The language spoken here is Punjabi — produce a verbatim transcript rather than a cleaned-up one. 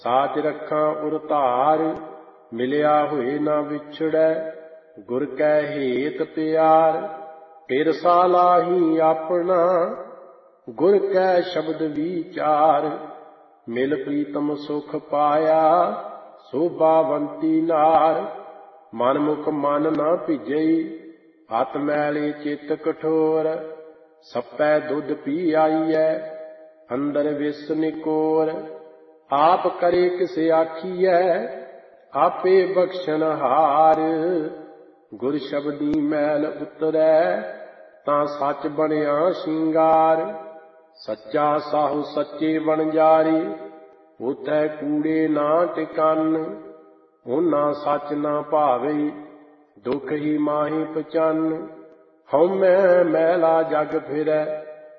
ਸਾਚ ਰੱਖਾਂ ਉਰ ਧਾਰ, ਮਿਲਿਆ ਹੋਏ ਨਾ ਵਿਛੜੈ, ਗੁਰ ਕੈ ਹੇਤ ਪਿਆਰ। ਫਿਰ ਸਾਲਾਹੀ ਆਪਣਾ, ਗੁਰ ਕੈ ਸ਼ਬਦ ਵਿਚਾਰ। ਮਿਲ ਪ੍ਰੀਤਮ ਸੁਖ ਪਾਇਆ, ਸੋਭਾਵੰਤੀ ਨਾਰ। ਮਨ ਮੁਖ ਮਨ ਨਾ ਭਿਜਈ, ਹੱਥ ਮੈਲੇ ਚਿੱਤ ਕਠੋਰ। ਸੱਪੈ ਦੁੱਧ ਪੀ ਆਈਐ, ਅੰਦਰ ਵਿਸ ਨਿਕੋਰ। ਆਪ ਕਰੇ ਕਿਸ ਆਖੀਐ, ਆਪੇ ਬਖਸ਼ਣ ਹਾਰ। ਗੁਰ ਸ਼ਬਦੀ ਮੈਲ ਉਤਰੈ, ਤਾਂ ਸੱਚ ਬਣਿਆ ਸ਼ਿੰਗਾਰ। ਸੱਚਾ ਸਾਹੁ ਸੱਚੇ ਵਣਜਾਰੀ, ਉਥੈ ਕੂੜੇ ਨਾ ਟਿਕੰਨ। ਉਹਨਾਂ ਸੱਚ ਨਾ ਭਾਵਈ, ਦੁਖ ਹੀ ਮਾਹੀ ਪਚੰਨ। ਹਉਮੈ ਮੈਲਾ ਜਗ ਫਿਰੈ,